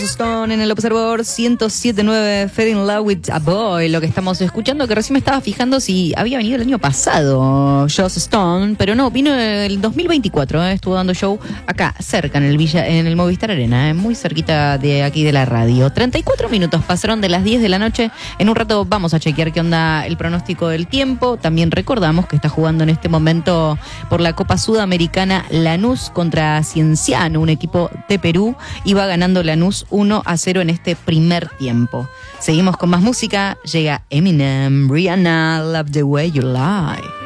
Stone en el Observador 107.9, Fell in Love with a Boy, lo que estamos escuchando, que recién me estaba fijando si había venido el año pasado Joss Stone, pero no, vino el 2024, estuvo dando show acá, cerca, en el Movistar Arena, muy cerquita de aquí de la radio. 34 minutos pasaron de las 10 de la noche, en un rato vamos a chequear qué onda el pronóstico del tiempo. También recordamos que está jugando en este momento por la Copa Sudamericana Lanús contra Cienciano, un equipo de Perú, y va ganando Lanús 1-0 en este primer tiempo. Seguimos con más música. Llega Eminem, Rihanna, Love the Way You Lie.